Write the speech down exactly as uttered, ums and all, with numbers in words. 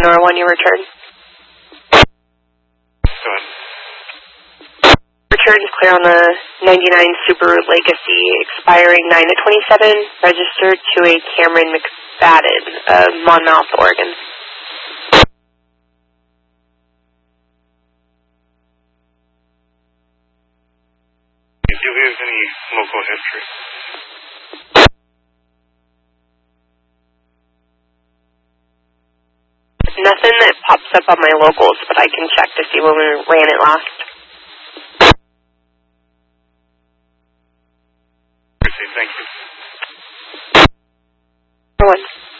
Nor one you return. Go ahead. Return is clear on the ninety-nine Subaru Legacy, expiring nine to twenty-seven, registered to a Cameron McFadden of Monmouth, Oregon. Do we have any local history? Nothing that pops up on my locals, but I can check to see when we ran it last. Okay, thank you. One.